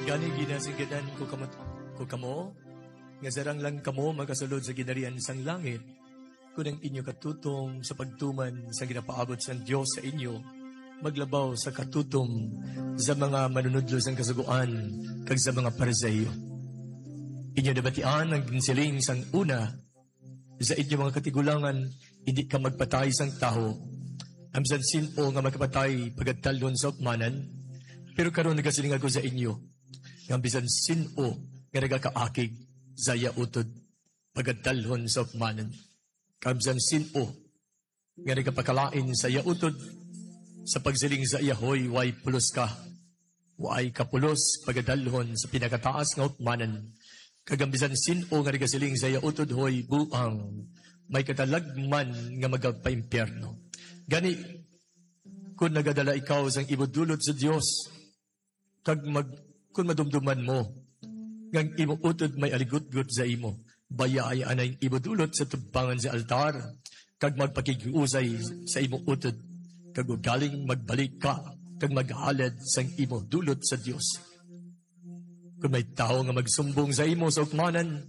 Gani ginasigadan ko kamo, nga sarang lang kamo magasulod sa ginarian sang langit, kunang inyo katutong sa pagtuman sa ginapaabot sang Dios sa inyo, maglabaw sa katutom sa mga manunudlo sang kasuguan kag sa mga Pariseo. Inyo nabatian ang ginsiling sang una, sa inyo mga katigulangan, hindi ka magpatay sang tao, amsan sino nga magpatay pagadtalon sa upmanan, pero karon nagasiling ako sa inyo, nga bisan sino nga nagakaakig zaya utod pagadtalon sa upmanan. Kamsan sino nga nagapakalain sa yautod sa pagsiling sa yahoy way pulos ka. Way kapulos pagadalhon sa pinakataas nga upmanan. Kagambisan sino nga nagasiling sa yautod hoy buang may katalagman nga magpaimpyerno. Gani, kung nagadala ikaw sang ibudulot sa Dios, kung madumduman mo, ngang imo utod may aligut-gut sa imo, baya ay anay ibudulot sa tubangan sa altar, kag magpakigiusay sa imo utod, kag galing magbalik ka, kag maghalad sang imo dulot sa Dios. Kung may tao nga magsumbong sa imo sa ukmanan,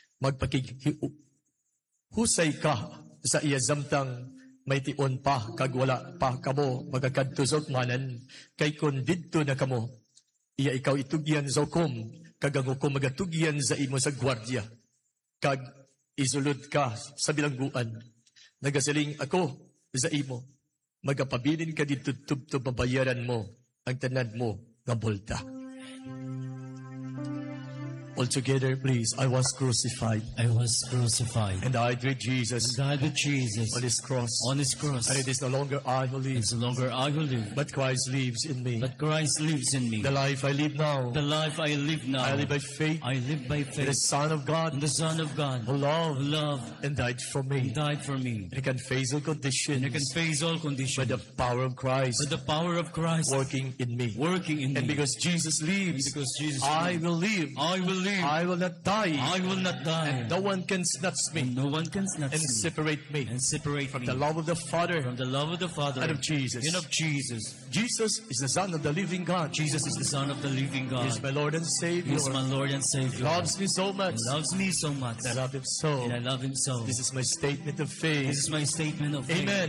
magpakihusay ka sa iya zamtang may tion pa, kag wala pa kamo magakadto sa ukmanan, kay kun didto na kamo, iya ikaw itugyan sa hukom, kag ang hukom magatugyan sa imo sa gwardya, kag isulod ka sa bilangguan. Nagasiling ako sa imo, magapabilin ka dito tubtob mabayaran mo ang tanan mo nga bolta. All together, please. I was crucified. I was crucified. And died with Jesus. And died with Jesus. On his cross. On his cross. And it is no longer I who live. It's no longer I who live. But Christ lives in me. But Christ lives in me. The life I live now. The life I live now. I live by faith. I live by faith. In the Son of God. In the Son of God. Who loved. And died for me. And died for me. And I can face all conditions. And I can face all conditions. By the power of Christ. By the power of Christ. Working in me. Working in and me. Because Jesus lives. And because Jesus I will live. I will live. I will not die. I will not die. And no one can snatch me. And no one can snatch and me. Separate me. And separate from me. the love of the Father. From the love of the Father. And of Jesus. And of Jesus. Jesus is the Son of the living God. Jesus is the Son of the living God. He is my Lord and Savior. He is my Lord and Savior. He loves me so much. He loves me so much. And I love Him so. And I love Him so. This is my statement of faith. This is my statement of faith. Amen.